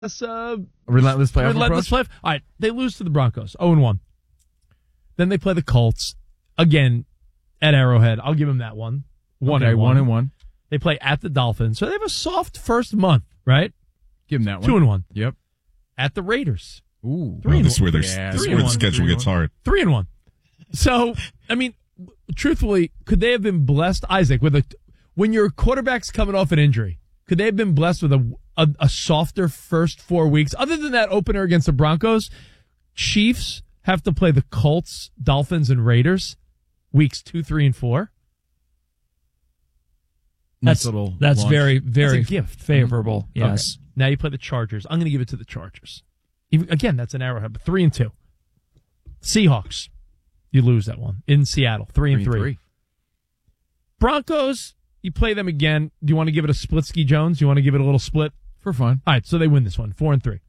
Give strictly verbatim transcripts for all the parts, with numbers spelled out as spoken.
uh, relentless playoff relentless approach? playoff. All right, they lose to the Broncos, oh and one. Then they play the Colts again at Arrowhead. I'll give them that one. One okay, and one. one and one. They play at the Dolphins, so they have a soft first month, right? Give them that one. Two and one. Yep. At the Raiders, ooh, three oh, and this is where, one. yeah, Three this is and where the one. schedule Three gets and hard. Three and one. So, I mean, truthfully, could they have been blessed, Isaac, with a when your quarterback's coming off an injury? Could they have been blessed with a, a a softer first four weeks? Other than that opener against the Broncos, Chiefs have to play the Colts, Dolphins, and Raiders weeks two, three, and four. Nice That's little that's launch. very very That's a gift. favorable. Yes. Okay. Now you play the Chargers. I'm going to give it to the Chargers. Even, again, that's an Arrowhead, but three and two. Seahawks, you lose that one in Seattle, three, and three. three. Broncos, you play them again. Do you want to give it a split, Ski Jones? You want to give it a little split? For fun. All right, so they win this one, four and three.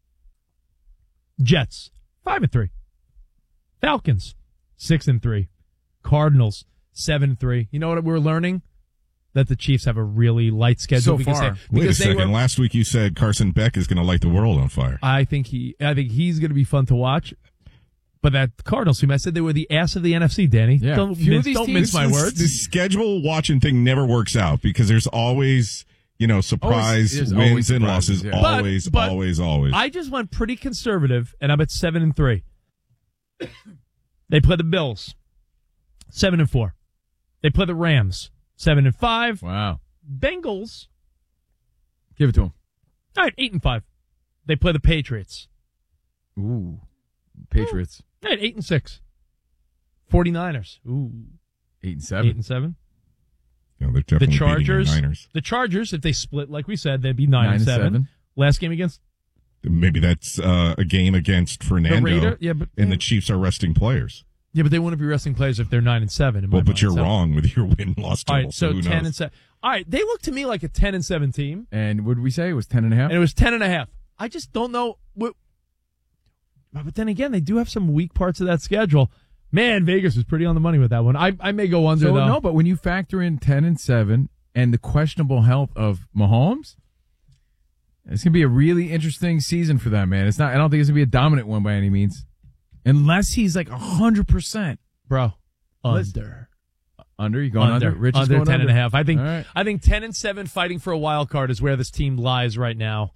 Jets, five and three. Falcons, six and three. Cardinals, seven and three. You know what we're learning? That the Chiefs have a really light schedule. So because far. They, Wait a because they second. were, Last week you said Carson Beck is going to light the world on fire. I think he, I think he's going to be fun to watch. But that Cardinals team, I said they were the ass of the N F C, Danny. Yeah. Don't, Few of mince, these don't teams- mince my This- words. The schedule watching thing never works out because there's always, you know, surprise Always- there's wins always and surprises, losses. yeah. But- Always, but always, always. I just went pretty conservative, and I'm at seven and three. They play the Bills, seven and four. They play the Rams, seven and five. Wow. Bengals, Give it to him. all right, eight and five. They play the Patriots, Ooh. Patriots. all right, eight and six. 49ers, ooh, Eight and seven. eight and seven. You know, they're The definitely beating Chargers, the Niners. the Chargers, if they split like we said, they'd be nine, Nine and and seven. seven. Last game against Maybe that's uh, a game against Fernando, the Raider, yeah, but and the Chiefs are resting players. yeah, but they wouldn't be resting players if they're nine and seven. in my Well, but mind, you're so- wrong with your win-loss All total. right, so who ten knows? and seven. All right, they look to me like a ten and seven team, And what did we say? It was ten and a half? and it was ten and a half. I just don't know what. But then again, they do have some weak parts of that schedule. Man, Vegas was pretty on the money with that one. I I may go under So, though. no, but when you factor in ten and seven and the questionable health of Mahomes, it's going to be a really interesting season for them, man. It's not, I don't think it's going to be a dominant one by any means. Unless he's like one hundred percent. bro, Listen. under. Under? You going under? Under, Rich is under going ten under. and a half. I think All right. I think ten and seven fighting for a wild card is where this team lies right now.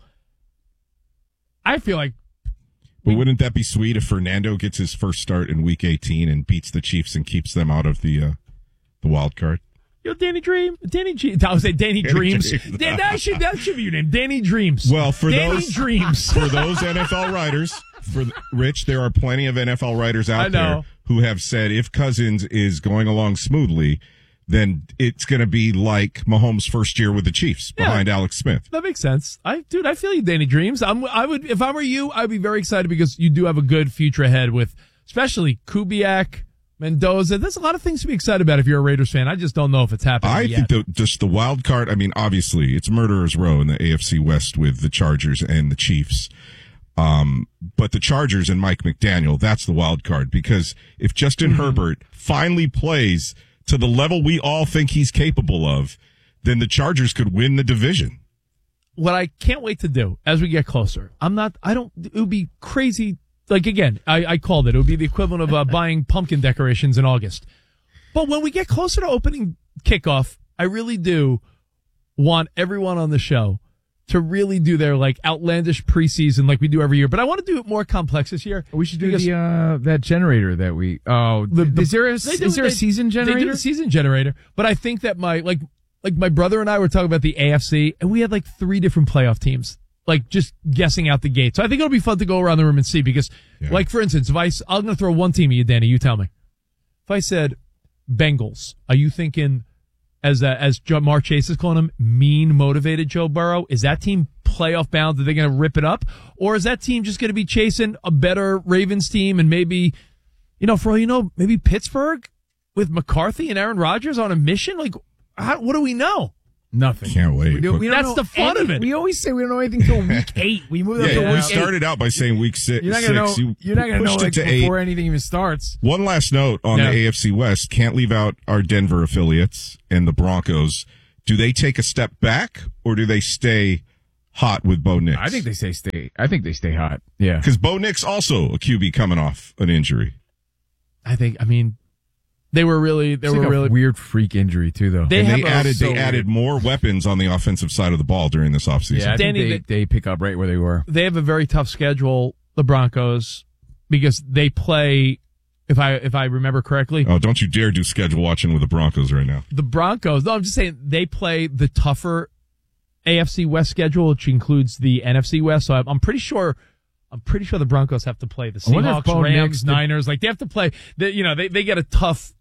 I feel like But wouldn't that be sweet if Fernando gets his first start in Week eighteen and beats the Chiefs and keeps them out of the uh, the wild card? Yo, Danny Dream, Danny G. I was say Danny, Danny Dreams. Dreams. Dan- that should that should be your name, Danny Dreams. Well, for Danny those Dreams. for those N F L writers, for Rich, there are plenty of N F L writers out I know. there who have said if Cousins is going along smoothly, then it's going to be like Mahomes' first year with the Chiefs Yeah. behind Alex Smith. That makes sense. I, dude, I feel you, Danny Dreams. I'm, I would, if I were you, I'd be very excited because you do have a good future ahead with, especially Kubiak, Mendoza. There's a lot of things to be excited about if you're a Raiders fan. I just don't know if it's happening I yet. think the, just the wild card. I mean, obviously, it's murderer's row in the A F C West with the Chargers and the Chiefs. Um, but the Chargers and Mike McDaniel, that's the wild card because if Justin Mm-hmm. Herbert finally plays to the level we all think he's capable of, then the Chargers could win the division. What I can't wait to do as we get closer, I'm not, I don't, it would be crazy. Like again, I, I called it. It would be the equivalent of uh, buying pumpkin decorations in August. But when we get closer to opening kickoff, I really do want everyone on the show to really do their like outlandish preseason like we do every year. But I want to do it more complex this year. We should do because the uh, that generator that we. Oh, The- the- is there a, they do- is there a they- season They do generator? the season generator. But I think that my like like my brother and I were talking about the A F C, and we had like three different playoff teams, like just guessing out the gate. So I think it'll be fun to go around the room and see because, Yeah. like for instance, if I s- I'm going to throw one team at you, Danny, you tell me. If I said Bengals, are you thinking as uh, as Jamar Chase is calling him mean motivated Joe Burrow? Is that team playoff bound? Are they going to rip it up, or is that team just going to be chasing a better Ravens team and maybe, you know, for all you know, maybe Pittsburgh with McCarthy and Aaron Rodgers on a mission? Like, how, what do we know? Nothing. Can't wait. We don't, we don't That's know the fun any- of it. We always say we don't know anything until week eight. We moved up Yeah, to we week started out by saying week six. eight. You're not gonna six. know. You You're not gonna know pushed it like to before eight. anything even starts. One last note on Yeah. the A F C West. Can't leave out our Denver affiliates and the Broncos. Do they take a step back or do they stay hot with Bo Nix? I think they say stay. I think they stay hot. Yeah, because Bo Nix also a Q B coming off an injury. I think. I mean, they were really. They it's were like a really weird freak injury too, though. They, and they a, added. so they added weird. more weapons on the offensive side of the ball during this offseason. Yeah, I Danny, think they, they pick up right where they were. They have a very tough schedule, the Broncos, because they play. If I if I remember correctly, oh, don't you dare do schedule watching with the Broncos right now. The Broncos. No, I'm just saying they play the tougher A F C West schedule, which includes the N F C West. So I'm, I'm pretty sure. I'm pretty sure the Broncos have to play the Seahawks, Rams, Niners. Like they have to play. They, you know, they they get a tough,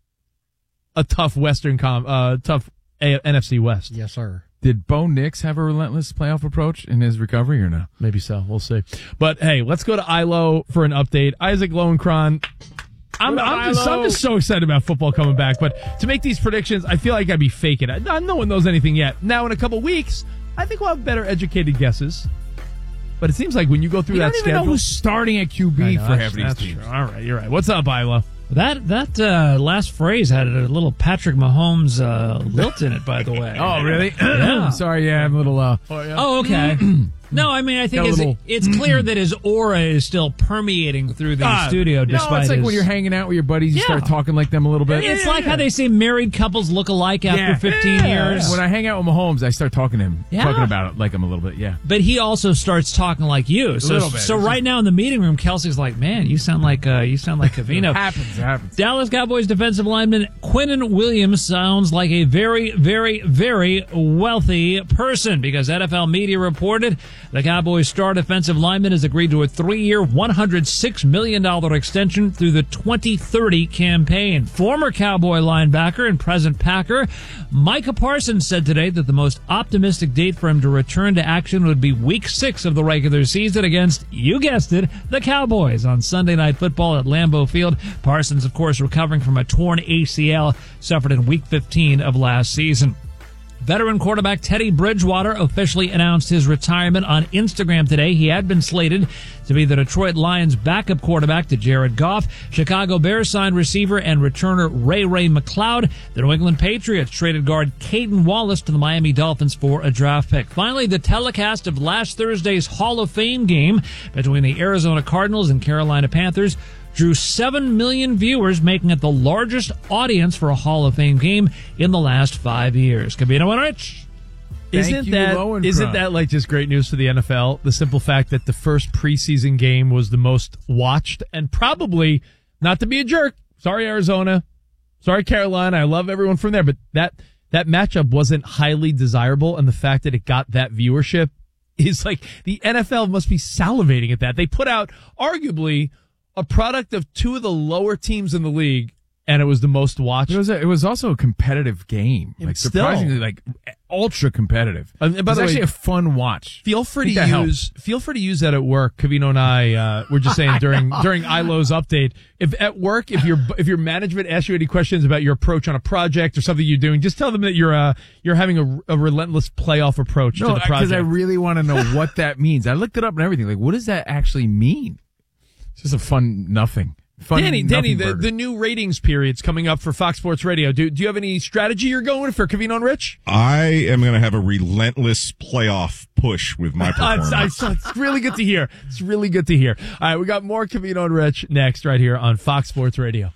a tough Western com, uh, tough a- N F C West. Yes, sir. Did Bo Nix have a relentless playoff approach in his recovery or no? Maybe so. We'll see. But hey, let's go to I L O for an update. Isaac Lowenkron. I'm, I'm, just, I'm just so excited about football coming back. But to make these predictions, I feel like I'd be faking it. No one knows anything yet. Now, in a couple weeks, I think we'll have better educated guesses. But it seems like when you go through you that don't even schedule, know who's starting at Q B know, for that's, half of these that's teams. True. All right, you're right. What's up, I L O? That that uh, last phrase had a little Patrick Mahomes uh, lilt in it, by the way. Oh, really? Yeah. Sorry, yeah, I'm a little. Uh, Oh, yeah. Oh, okay. No, I mean, I think Got a it's, little- it's clear that his aura is still permeating through the Ah, studio. no, Despite it's like his, when you're hanging out with your buddies, you Yeah. start talking like them a little bit. It's like how they say married couples look alike after Yeah. fifteen Yeah. years. When I hang out with Mahomes, I start talking to him, Yeah. talking about it like him a little bit. Yeah, But he also starts talking like you. So, little bit. so It's right now in the meeting room, Kelsey's like, "Man, you sound like uh, you sound like Covino." it happens. It happens. Dallas Cowboys defensive lineman Quinnen Williams sounds like a very, very, very wealthy person because N F L media reported the Cowboys star defensive lineman has agreed to a three-year, one hundred six million dollars extension through the twenty thirty campaign. Former Cowboy linebacker and present Packer Micah Parsons said today that the most optimistic date for him to return to action would be week six of the regular season against, you guessed it, the Cowboys on Sunday Night Football at Lambeau Field. Parsons, of course, recovering from a torn A C L suffered in week fifteen of last season. Veteran quarterback Teddy Bridgewater officially announced his retirement on Instagram today. He had been slated to be the Detroit Lions' backup quarterback to Jared Goff. Chicago Bears signed receiver and returner Ray Ray McCloud. The New England Patriots traded guard Caden Wallace to the Miami Dolphins for a draft pick. Finally, the telecast of last Thursday's Hall of Fame game between the Arizona Cardinals and Carolina Panthers drew seven million viewers, making it the largest audience for a Hall of Fame game in the last five years. Covino and Rich. Isn't you, that Lowenkron. isn't that like just great news for the N F L? The simple fact that the first preseason game was the most watched, and probably, not to be a jerk, sorry Arizona, sorry Carolina, I love everyone from there, but that that matchup wasn't highly desirable, and the fact that it got that viewership is like the N F L must be salivating at that. They put out arguably a product of two of the lower teams in the league, and it was the most watched. It was a, it was also a competitive game, like Still. surprisingly, like ultra competitive. And by it was the way, actually a fun watch. Feel free I think to that helped. use feel free to use that at work. Covino and I uh, were just saying during during I L O's update. If at work, if your if your management asks you any questions about your approach on a project or something you're doing, just tell them that you're uh you're having a, a relentless playoff approach No, to the project. because I really want to know what that means. I looked it up and everything. Like, what does that actually mean? It's just a fun nothing. Fun Danny, Danny, nothing the, burger. the new ratings period's coming up for Fox Sports Radio. Do do you have any strategy you're going for Covino and Rich? I am going to have a relentless playoff push with my Uh, performance. it's, it's really good to hear. It's really good to hear. All right, we got more Covino and Rich next right here on Fox Sports Radio.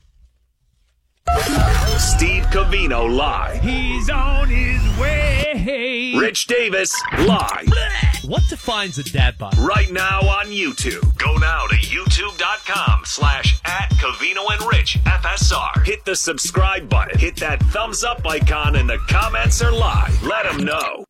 Steve Covino live. He's on his way. Rich Davis live. What defines a dad bod? Right now on YouTube. Go now to youtube.com slash at Covino and Rich F S R. Hit the subscribe button. Hit that thumbs up icon and the comments are live. Let them know.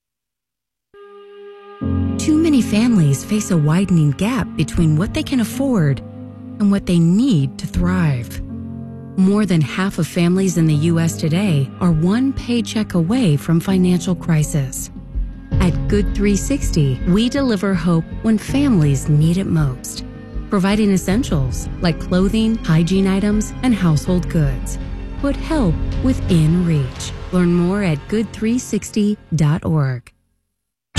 Too many families face a widening gap between what they can afford and what they need to thrive. More than half of families in the U S today are one paycheck away from financial crisis. At Good three sixty, we deliver hope when families need it most, providing essentials like clothing, hygiene items, and household goods. Put help within reach. Learn more at good three sixty dot org.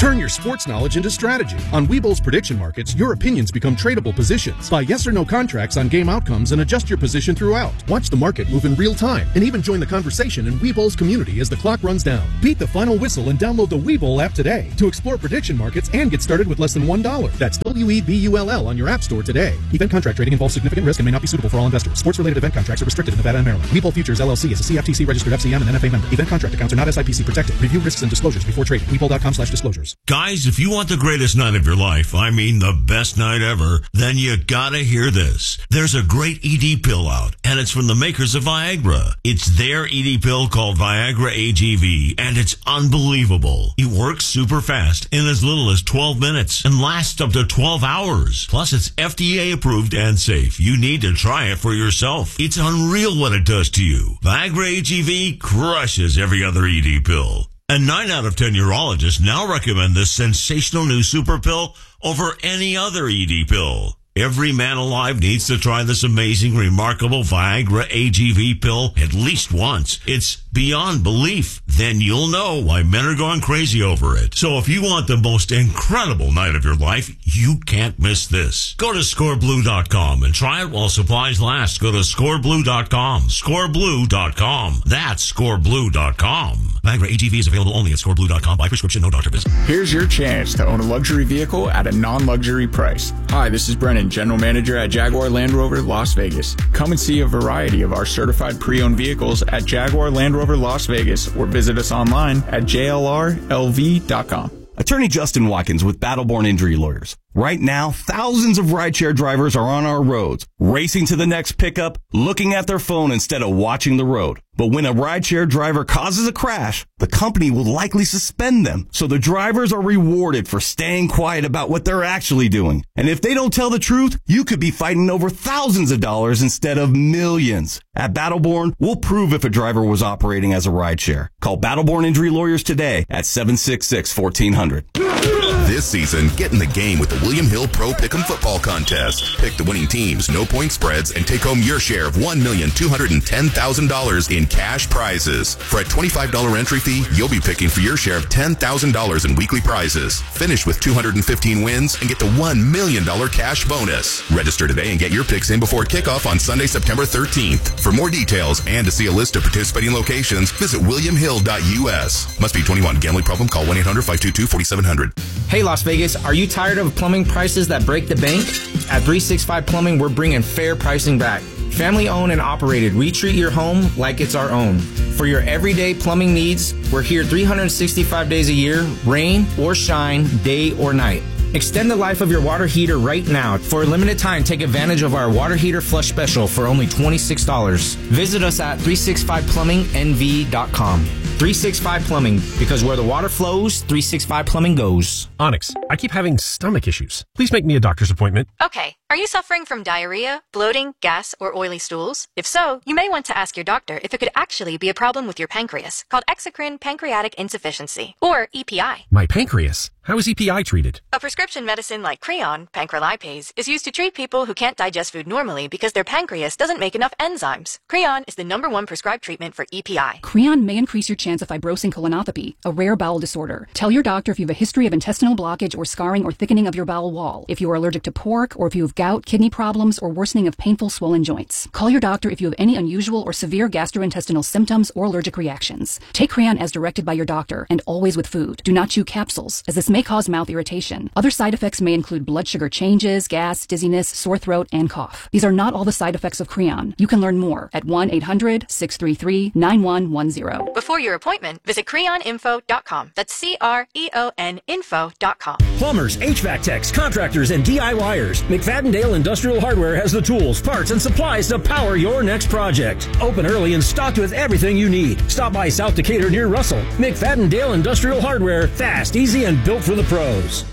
Turn your sports knowledge into strategy. On Webull's prediction markets, your opinions become tradable positions. Buy yes or no contracts on game outcomes and adjust your position throughout. Watch the market move in real time and even join the conversation in Webull's community as the clock runs down. Beat the final whistle and download the Webull app today to explore prediction markets and get started with less than one dollar. That's W E B U L L on your app store today. Event contract trading involves significant risk and may not be suitable for all investors. Sports-related event contracts are restricted in Nevada and Maryland. Webull Futures L L C is a C F T C registered F C M and N F A member. Event contract accounts are not S I P C protected. Review risks and disclosures before trading. Webull dot com slash disclosures. Guys, if you want the greatest night of your life, I mean the best night ever, then you gotta hear this. There's a great E D pill out, and it's from the makers of Viagra. It's their E D pill called Viagra A G V, and it's unbelievable. It works super fast in as little as twelve minutes and lasts up to twelve hours. Plus, it's F D A approved and safe. You need to try it for yourself. It's unreal what it does to you. Viagra A G V crushes every other E D pill. And nine out of ten urologists now recommend this sensational new super pill over any other E D pill. Every man alive needs to try this amazing, remarkable Viagra A G V pill at least once. It's beyond belief. Then you'll know why men are going crazy over it. So if you want the most incredible night of your life, you can't miss this. Go to score blue dot com and try it while supplies last. Go to score blue dot com. score blue dot com. That's score blue dot com. Viagra A G V is available only at score blue dot com by prescription, no doctor visit. Here's your chance to own a luxury vehicle at a non-luxury price. Hi, this is Brennan, General Manager at Jaguar Land Rover Las Vegas. Come and see a variety of our certified pre-owned vehicles at Jaguar Land Rover Las Vegas or visit us online at J L R L V dot com. Attorney Justin Watkins with Battleborn Injury Lawyers. Right now, thousands of rideshare drivers are on our roads, racing to the next pickup, looking at their phone instead of watching the road. But when a rideshare driver causes a crash, the company will likely suspend them. So the drivers are rewarded for staying quiet about what they're actually doing. And if they don't tell the truth, you could be fighting over thousands of dollars instead of millions. At Battleborn, we'll prove if a driver was operating as a rideshare. Call Battleborn Injury Lawyers today at seven six six, one four zero zero. This season, get in the game with the William Hill Pro Pick'em Football Contest. Pick the winning teams, no point spreads, and take home your share of one million two hundred ten thousand dollars in cash prizes. For a twenty-five dollars entry fee, you'll be picking for your share of ten thousand dollars in weekly prizes. Finish with two hundred fifteen wins and get the one million dollars cash bonus. Register today and get your picks in before kickoff on Sunday, September thirteenth. For more details and to see a list of participating locations, visit william hill dot U S. Must be twenty-one. Gambling problem? Call one eight hundred, five two two, four seven zero zero. Hey Las Vegas, are you tired of plumbing prices that break the bank? At three sixty-five Plumbing, we're bringing fair pricing back. Family owned and operated, we treat your home like it's our own. For your everyday plumbing needs, we're here three hundred sixty-five days a year, rain or shine, day or night. Extend the life of your water heater right now. For a limited time, take advantage of our water heater flush special for only twenty-six dollars. Visit us at three sixty-five plumbing N V dot com. three sixty-five Plumbing, because where the water flows, three sixty-five Plumbing goes. Onyx, I keep having stomach issues. Please make me a doctor's appointment. Okay. Are you suffering from diarrhea, bloating, gas, or oily stools? If so, you may want to ask your doctor if it could actually be a problem with your pancreas, called exocrine pancreatic insufficiency, or E P I. My pancreas? How is E P I treated? A prescription medicine like Creon, pancrelipase, is used to treat people who can't digest food normally because their pancreas doesn't make enough enzymes. Creon is the number one prescribed treatment for E P I. Creon may increase your chance of fibrosing colonopathy, a rare bowel disorder. Tell your doctor if you have a history of intestinal blockage or scarring or thickening of your bowel wall, if you are allergic to pork, or if you have gout, kidney problems, or worsening of painful swollen joints. Call your doctor if you have any unusual or severe gastrointestinal symptoms or allergic reactions. Take Creon as directed by your doctor, and always with food. Do not chew capsules, as this may cause mouth irritation. Other side effects may include blood sugar changes, gas, dizziness, sore throat, and cough. These are not all the side effects of Creon. You can learn more at one eight hundred, six three three, nine one one zero. Before your appointment, visit creon info dot com. That's C R E O N info dot com. Plumbers, H V A C techs, contractors, and DIYers. McFadden-Dale Industrial Hardware has the tools, parts, and supplies to power your next project. Open early and stocked with everything you need. Stop by South Decatur near Russell. McFadden-Dale Industrial Hardware. Fast, easy, and built for the pros.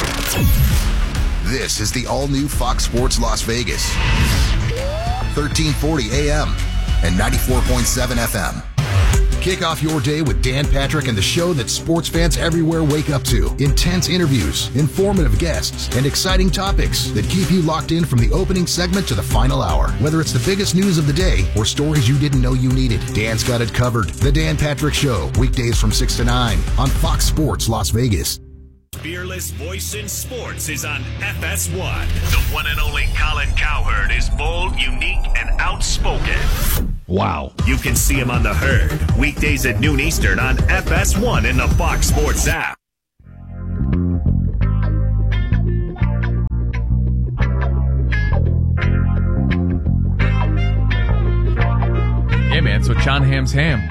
This is the all-new Fox Sports Las Vegas. thirteen forty A M and ninety-four point seven F M. Kick off your day with Dan Patrick and the show that sports fans everywhere wake up to. Intense interviews, informative guests, and exciting topics that keep you locked in from the opening segment to the final hour. Whether it's the biggest news of the day or stories you didn't know you needed, Dan's got it covered. The Dan Patrick Show, weekdays from six to nine on Fox Sports Las Vegas. Fearless voice in sports is on F S one. The one and only Colin Cowherd is bold, unique, and outspoken. Wow. You can see him on The Herd, weekdays at noon Eastern on F S one in the Fox Sports app. Yeah, man. So John Hamm's ham.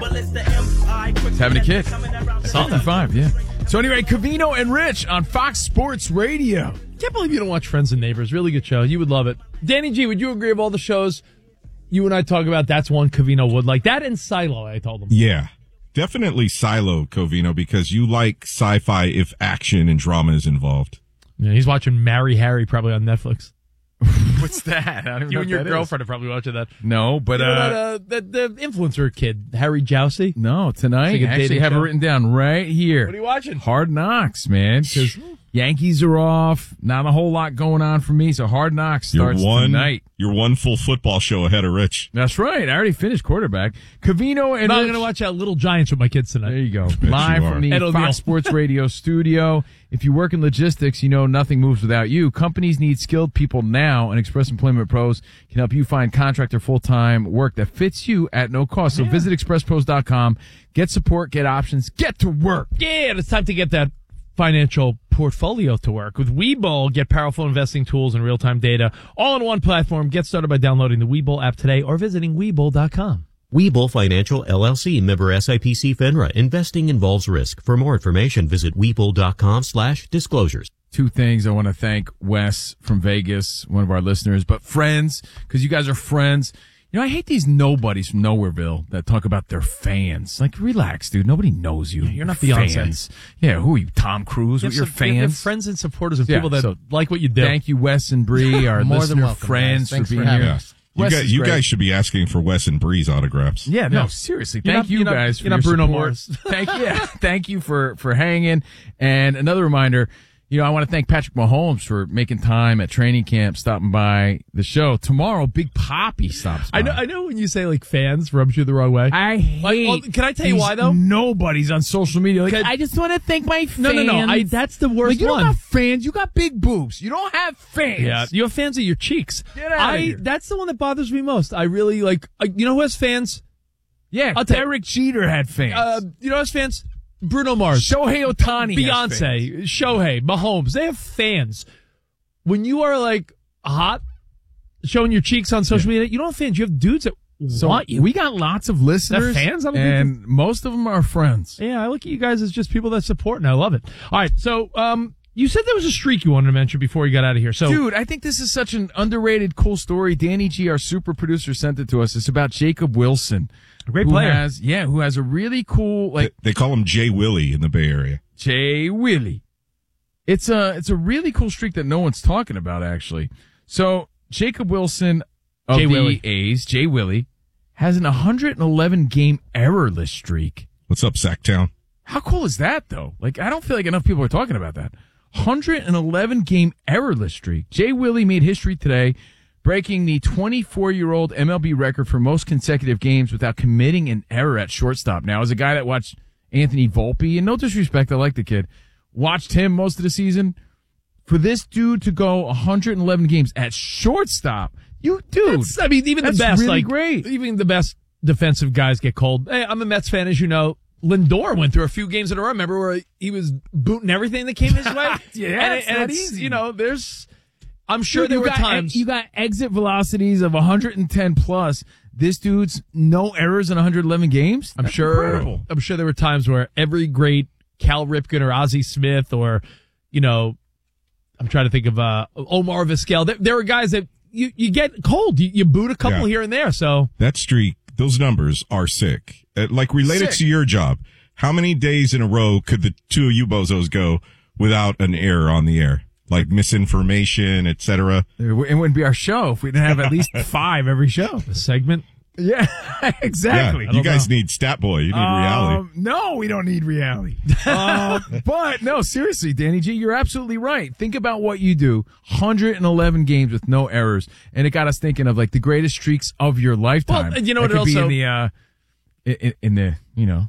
He's having a kid. Saw that. fifty-five, yeah. So anyway, Covino and Rich on Fox Sports Radio. Can't believe you don't watch Friends and Neighbors. Really good show. You would love it. Danny G, would you agree of all the shows you and I talk about, that's one Covino would like? That and Silo, I told him. Yeah. Definitely Silo, Covino, because you like sci-fi if action and drama is involved. Yeah, he's watching Marry Harry probably on Netflix. What's that? I don't even You know and what your that girlfriend are probably watching that. is. No, but You know uh, that, uh, that, the influencer kid, Harry Jousey? no, tonight It's like a I actually dating have show. it written down right here. What are you watching? Hard Knocks, man, because Yankees are off. Not a whole lot going on for me, so Hard Knocks You're starts one, tonight. you're one full football show ahead of Rich. That's right. I already finished quarterback. Covino and No, I'm Rich- going to watch out Little Giants with my kids tonight. There you go. Bet Live you from are. the Ed O'Neill. Fox Sports Radio studio. If you work in logistics, you know nothing moves without you. Companies need skilled people now, and Express Employment Pros can help you find contractor full-time work that fits you at no cost. So visit express pros dot com. Get support, get options, get to work. Yeah, and it's time to get that financial portfolio to work. With Webull, get powerful investing tools and real-time data all in one platform. Get started by downloading the Webull app today or visiting Webull dot com. Webull Financial, L L C, member S I P C FINRA. Investing involves risk. For more information, visit Webull dot com slash disclosures. Two things. I want to thank Wes from Vegas, one of our listeners, but friends, because you guys are friends. You know, I hate these nobodies from Nowhereville that talk about their fans. Like, relax, dude. Nobody knows you. You're not fans. Beyonce. Yeah, who are you, Tom Cruise? You With have your some- you have fans? friends and supporters of Yeah, people that so like what you do. Thank you, Wes and Bree, our More than listener welcome, friends, guys. Thanks for for being having here. us. You, Wes guys, is you great. guys should be asking for Wes and Bree's autographs. Yeah, no, Yeah. seriously. You're Thank not- you you're not- guys for you're not your Bruno support. Mars. Thank yeah, thank you for for hanging. And another reminder, you know, I want to thank Patrick Mahomes for making time at training camp, stopping by the show. Tomorrow, Big Papi stops by. I know. I know when you say like fans rubs you the wrong way. I hate. Like, well, can I tell you these why though? Nobody's on social media. Like, Can- I just want to thank my fans. No, no, no. I, that's the worst Like, you one. don't have fans. You got big boobs. You don't have fans. Yeah, you have fans of your cheeks. Get outta I. here. That's the one that bothers me most. I really like. Uh, you know who has fans? Yeah, I'll tell you. Derek Jeter had fans. Uh, you know who has fans? Bruno Mars, Shohei Ohtani, has fans. Beyonce, Shohei, Mahomes. They have fans. When you are like hot, showing your cheeks on social media, you don't have fans. You have dudes that So want you. we got lots of listeners, They're fans? I don't and most of them are friends. Yeah, I look at you guys as just people that support, and I love it. All right, so um, you said there was a streak you wanted to mention before you got out of here. So, Dude, I think this is such an underrated, cool story. Danny G, our super producer, sent it to us. It's about Jacob Wilson. a great who player. Has, yeah, who has a really cool, like, They call him Jay Willie in the Bay Area. Jay Willie. It's a, it's a really cool streak that no one's talking about, actually. So, Jacob Wilson of Jay the Willie. A's, Jay Willie, has an one hundred eleven game errorless streak. What's up, Sacktown? How cool is that, though? Like, I don't feel like enough people are talking about that. one hundred eleven game errorless streak. Jay Willie made history today, breaking the twenty-four-year-old M L B record for most consecutive games without committing an error at shortstop. Now, as a guy that watched Anthony Volpe, and no disrespect, I like the kid, watched him most of the season, for this dude to go one hundred eleven games at shortstop, you dude. That's, I mean, even the that's best, really like great. even the best defensive guys get cold. Hey, I'm a Mets fan, as you know. Lindor went through a few games in a row. Remember where he was booting everything that came his way? Yeah, and, it's and not it's, easy. you know, there's. I'm sure Dude, there you were got, times you got exit velocities of one hundred ten plus. This dude's no errors in one hundred eleven games. I'm That's sure. incredible. I'm sure there were times where every great Cal Ripken or Ozzie Smith or, you know, I'm trying to think of uh, Omar Vizquel. There, there were guys that you, you get cold. You, you boot a couple Yeah. here and there. So That streak, those numbers are sick. Uh, like related Sick. to your job, how many days in a row could the two of you bozos go without an error on the air? Like misinformation, et cetera? It wouldn't be our show if we didn't have at least five every show. the segment. Yeah, exactly. Yeah, you guys need Stat Boy. You need reality. Um, no, we don't need reality. uh, but no, seriously, Danny G, you're absolutely right. Think about what you do. one hundred eleven games with no errors, and it got us thinking of like the greatest streaks of your lifetime. Well, you know That what could be also- in the uh, in, in the you know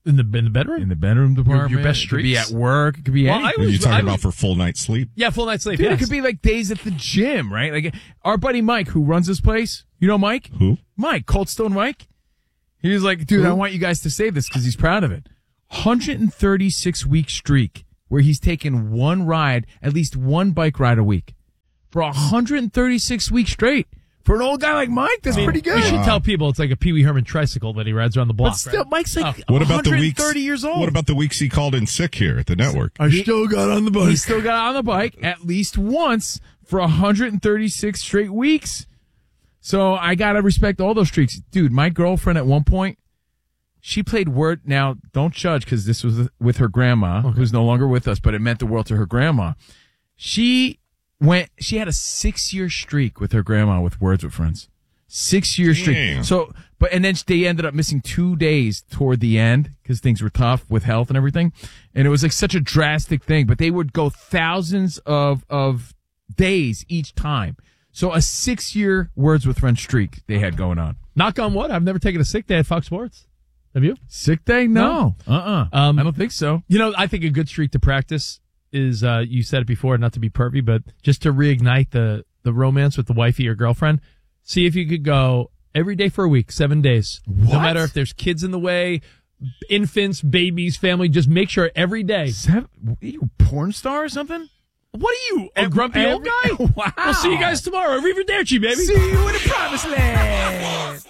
In the in the bedroom? In the bedroom department. Your, your best It could be streaks? at work. It could be Well, anything. I What are you was- talking I about was- for full night's sleep? Yeah, full night's sleep. Dude, yes. it could be like days at the gym, right? Like our buddy Mike, who runs this place. You know Mike? Who? Mike, Cold Stone Mike. He was like, dude, Who? I want you guys to say this because he's proud of it. one hundred thirty-six week streak where he's taken one ride, at least one bike ride a week. For one hundred thirty-six weeks straight. For an old guy like Mike, that's I mean, pretty good. You should tell people it's like a Pee Wee Herman tricycle that he rides around the block. But still, right? Mike's like What about the one hundred weeks? thirty years old. What about the weeks he called in sick here at the network? I still got on the bike. He still got on the bike at least once for one hundred thirty-six straight weeks. So I got to respect all those streaks. Dude, my girlfriend at one point, she played Word. Now, don't judge because this was with her grandma, okay. who's no longer with us, but it meant the world to her grandma. She went, she had a six-year streak with her grandma with Words with Friends. Six-year streak. Damn. So, but, and then they ended up missing two days toward the end because things were tough with health and everything. And it was like such a drastic thing, but they would go thousands of, of days each time. So a six-year Words with Friends streak they had going on. Knock on wood. I've never taken a sick day at Fox Sports. Have you? Sick day? No. No. Uh-uh. Um, I don't think so. You know, I think a good streak to practice is, uh, you said it before, not to be pervy, but just to reignite the, the romance with the wifey or girlfriend. See if you could go every day for a week, seven days. What? No matter if there's kids in the way, infants, babies, family, just make sure every day. Seven, are you a porn star or something? What are you, a Every- grumpy old every- guy? Wow. I'll see you guys tomorrow. Arrivederci, baby. See you in the promised land.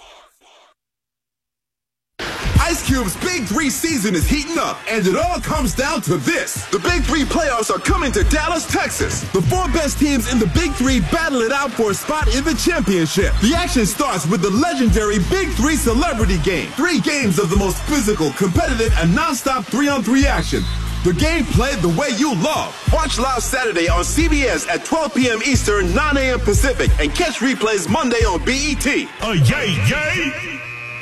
Ice Cube's Big Three season is heating up, and it all comes down to this. The Big Three playoffs are coming to Dallas, Texas. The four best teams in the Big Three battle it out for a spot in the championship. The action starts with the legendary Big Three Celebrity Game. Three games of the most physical, competitive, and non-stop three-on-three action. The game played the way you love. Watch live Saturday on C B S at twelve p.m. Eastern, nine a.m. Pacific, and catch replays Monday on B E T. Oh, yay, yay!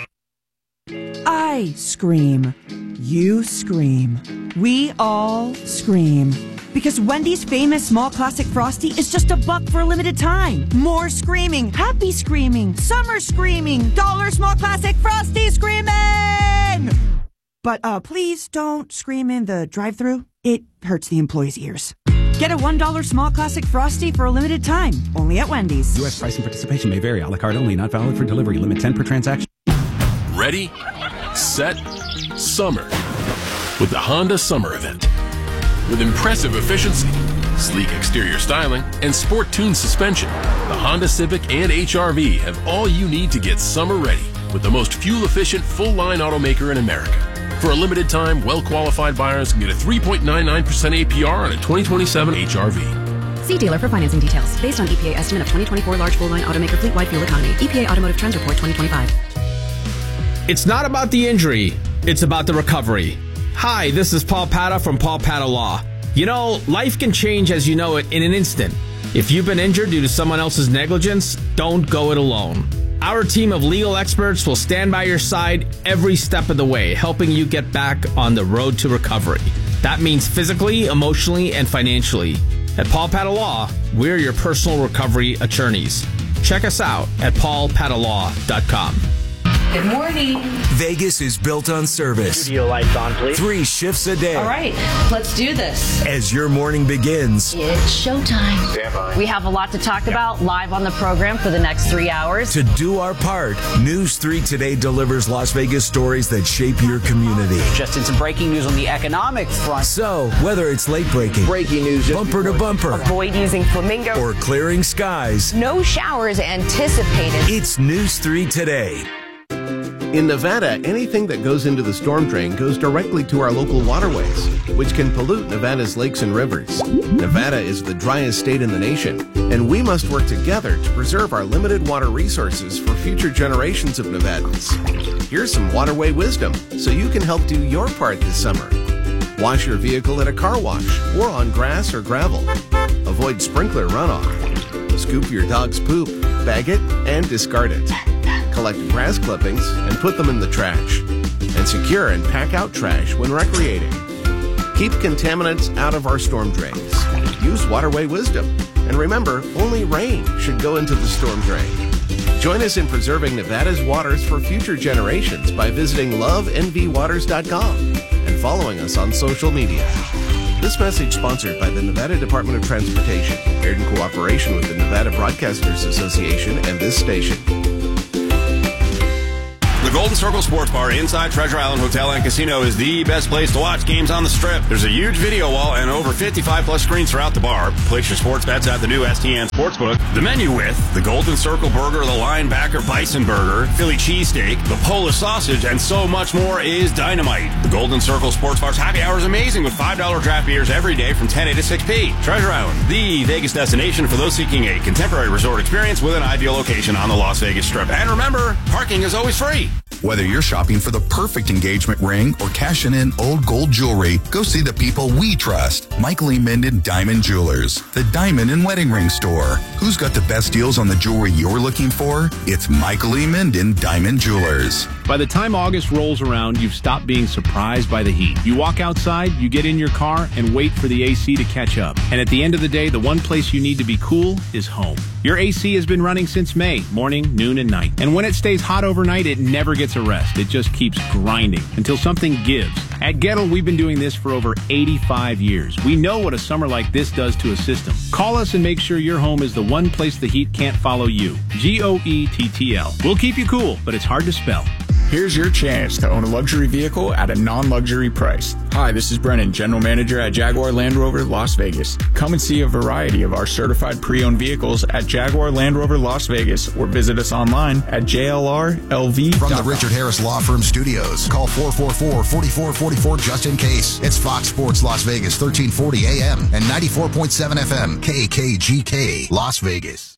I scream. You scream. We all scream. Because Wendy's famous small classic Frosty is just a buck for a limited time. More screaming, happy screaming, summer screaming, dollar small classic Frosty screaming! But uh, please don't scream in the drive-thru. It hurts the employees' ears. Get a one dollar small classic Frosty for a limited time, only at Wendy's. U S price and participation may vary. A la carte only, not valid for delivery. Limit ten per transaction. Ready, set, summer with the Honda Summer Event. With impressive efficiency, sleek exterior styling, and sport-tuned suspension, the Honda Civic and H R V have all you need to get summer ready with the most fuel-efficient full-line automaker in America. For a limited time, well-qualified buyers can get a three point nine nine percent A P R on a twenty twenty-seven H R V. See dealer for financing details. Based on E P A estimate of twenty twenty-four large full-line automaker fleet-wide fuel economy. E P A Automotive Trends Report twenty twenty-five. It's not about the injury. It's about the recovery. Hi, this is Paul Pata from Paul Pata Law. You know, life can change as you know it in an instant. If you've been injured due to someone else's negligence, don't go it alone. Our team of legal experts will stand by your side every step of the way, helping you get back on the road to recovery. That means physically, emotionally, and financially. At Paul Pata Law, we're your personal recovery attorneys. Check us out at paul pata law dot com. Good morning. Vegas is built on service. Studio lights on, please. Three shifts a day. All right, let's do this. As your morning begins. It's showtime. Stand by. We have a lot to talk about live on the program for the next three hours. To do our part, News three Today delivers Las Vegas stories that shape your community. Just in some breaking news on the economic front. So, whether it's late breaking, breaking news, bumper to bumper, avoid using flamingo, or clearing skies, no showers anticipated. It's News three Today. In Nevada, anything that goes into the storm drain goes directly to our local waterways, which can pollute Nevada's lakes and rivers. Nevada is the driest state in the nation, and we must work together to preserve our limited water resources for future generations of Nevadans. Here's some waterway wisdom so you can help do your part this summer. Wash your vehicle at a car wash or on grass or gravel. Avoid sprinkler runoff. Scoop your dog's poop, bag it, and discard it. Collect grass clippings and put them in the trash. And secure and pack out trash when recreating. Keep contaminants out of our storm drains. Use waterway wisdom. And remember, only rain should go into the storm drain. Join us in preserving Nevada's waters for future generations by visiting love n v waters dot com and following us on social media. This message sponsored by the Nevada Department of Transportation, aired in cooperation with the Nevada Broadcasters Association and this station. The Golden Circle Sports Bar inside Treasure Island Hotel and Casino is the best place to watch games on the Strip. There's a huge video wall and over fifty-five plus screens throughout the bar. Place your sports bets at the new S T N Sportsbook. The menu with the Golden Circle Burger, the Linebacker Bison Burger, Philly Cheesesteak, the Polish Sausage, and so much more is dynamite. The Golden Circle Sports Bar's happy hour is amazing with five dollar draft beers every day from ten a to six p. Treasure Island, the Vegas destination for those seeking a contemporary resort experience with an ideal location on the Las Vegas Strip. And remember, parking is always free. Whether you're shopping for the perfect engagement ring or cashing in old gold jewelry, go see the people we trust. Michael E. Minden Diamond Jewelers, the diamond and wedding ring store. Who's got the best deals on the jewelry you're looking for? It's Michael E. Minden Diamond Jewelers. By the time August rolls around, you've stopped being surprised by the heat. You walk outside, you get in your car, and wait for the A C to catch up. And at the end of the day, the one place you need to be cool is home. Your A C has been running since May, morning, noon, and night. And when it stays hot overnight, it never gets a rest. It just keeps grinding until something gives. At Gettle, we've been doing this for over eighty-five years. We know what a summer like this does to a system. Call us and make sure your home is the one place the heat can't follow you. G O E T T L. We'll keep you cool, but it's hard to spell. Here's your chance to own a luxury vehicle at a non-luxury price. Hi, this is Brennan, General Manager at Jaguar Land Rover Las Vegas. Come and see a variety of our certified pre-owned vehicles at Jaguar Land Rover Las Vegas or visit us online at J L R L V dot com. From the Richard Harris Law Firm Studios, call four four four, four four four four just in case. It's Fox Sports Las Vegas, thirteen forty A M and ninety-four point seven F M, K K G K, Las Vegas.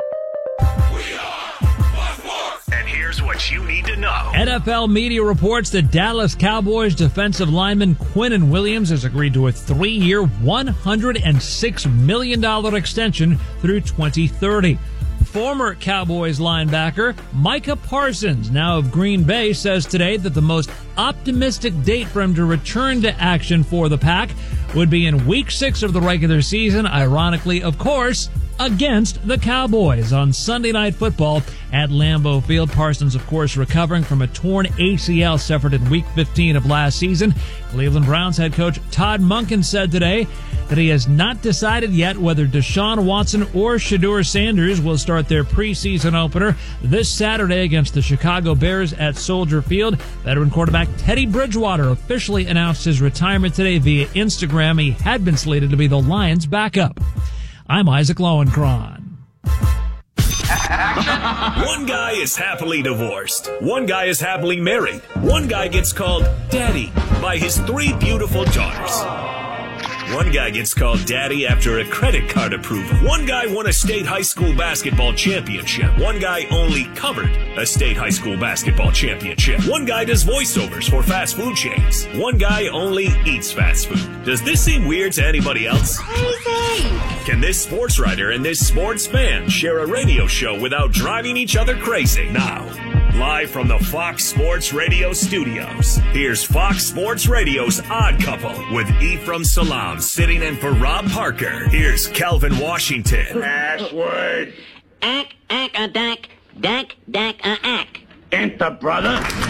Here's what you need to know. N F L media reports that Dallas Cowboys defensive lineman Quinnen Williams has agreed to a three-year, one hundred six million dollars extension through twenty thirty. Former Cowboys linebacker Micah Parsons, now of Green Bay, says today that the most optimistic date for him to return to action for the Pack would be in week six of the regular season, ironically, of course, against the Cowboys on Sunday Night Football at Lambeau Field. Parsons, of course, recovering from a torn A C L suffered in Week fifteen of last season. Cleveland Browns head coach Todd Monken said today that he has not decided yet whether Deshaun Watson or Shedeur Sanders will start their preseason opener this Saturday against the Chicago Bears at Soldier Field. Veteran quarterback Teddy Bridgewater officially announced his retirement today via Instagram. He had been slated to be the Lions' backup. I'm Isaac Lowenkron. One guy is happily divorced. One guy is happily married. One guy gets called Daddy by his three beautiful daughters. One guy gets called Daddy after a credit card approval. One guy won a state high school basketball championship. One guy only covered a state high school basketball championship. One guy does voiceovers for fast food chains. One guy only eats fast food. Does this seem weird to anybody else? Crazy! Can this sports writer and this sports fan share a radio show without driving each other crazy? Now, live from the Fox Sports Radio studios, here's Fox Sports Radio's Odd Couple with Ephraim Salam sitting in for Rob Parker. Here's Calvin Washington. Password. Ack, ack, a dack, dack, dack, a ack. Enter, brother.